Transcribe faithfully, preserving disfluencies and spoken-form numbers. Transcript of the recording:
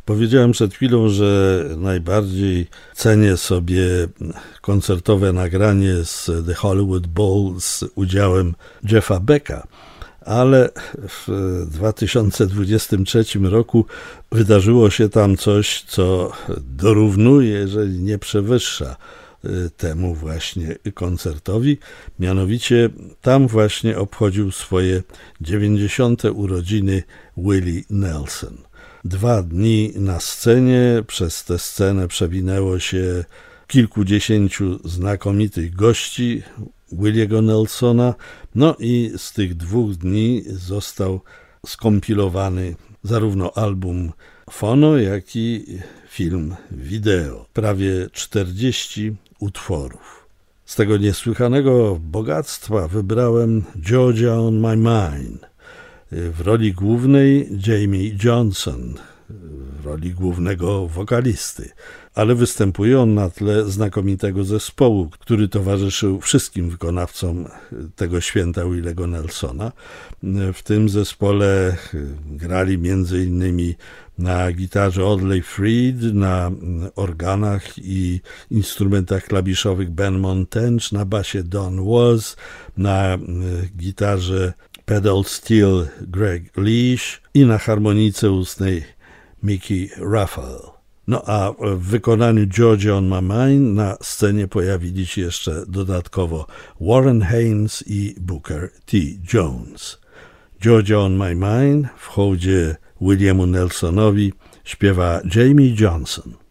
Powiedziałem przed chwilą, że najbardziej cenię sobie koncertowe nagranie z The Hollywood Bowl z udziałem Jeffa Becka, ale w dwa tysiące dwudziestym trzecim roku wydarzyło się tam coś, co dorównuje, jeżeli nie przewyższa temu właśnie koncertowi. Mianowicie tam właśnie obchodził swoje dziewięćdziesiąte urodziny Willie Nelson. Dwa dni na scenie, przez tę scenę przewinęło się kilkudziesięciu znakomitych gości Williego Nelsona, no i z tych dwóch dni został skompilowany zarówno album fono, jak i film wideo. Prawie czterdzieści utworów. Z tego niesłychanego bogactwa wybrałem Georgia on My Mind. W roli głównej Jamie Johnson, w roli głównego wokalisty, ale występuje on na tle znakomitego zespołu, który towarzyszył wszystkim wykonawcom tego święta Willego Nelsona. W tym zespole grali między innymi na gitarze Audley Freed, na organach i instrumentach klawiszowych Ben Montench, na basie Don Was, na gitarze pedal steel Greg Leash i na harmonice ustnej Mickey Raphael. No a w wykonaniu Georgia on My Mind na scenie pojawili się jeszcze dodatkowo Warren Haynes i Booker T. Jones. Georgia on My Mind w hołdzie Williamu Nelsonowi śpiewa Jamie Johnson.